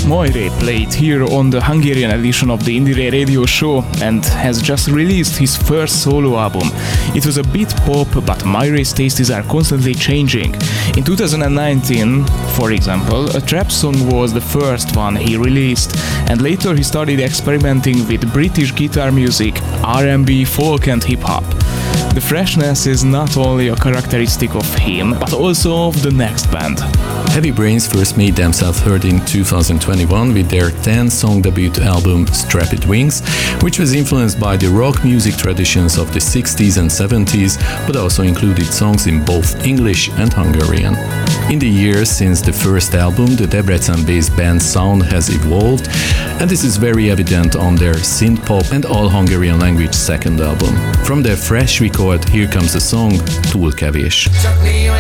Moire played here on the Hungarian edition of the Indiere radio show and has just released his first solo album. It was a bit pop, but Moire's tastes are constantly changing. In 2019, for example, a trap song was the first one he released, and later he started experimenting with British guitar music, R&B, folk and hip-hop. The freshness is not only a characteristic of him, but also of the next band. Heavy Brains first made themselves heard in 2021 with their 10-song debut album Strapped Wings, which was influenced by the rock music traditions of the 60s and 70s, but also included songs in both English and Hungarian. In the years since the first album, the Debrecen-based band's sound has evolved, and this is very evident on their synth-pop and all-Hungarian language second album. From their fresh record, here comes the song Túl kevés.